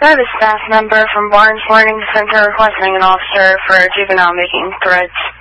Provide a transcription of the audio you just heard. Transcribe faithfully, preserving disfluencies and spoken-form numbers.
I have a staff member from Barnes Learning Center requesting an officer for juvenile making threats.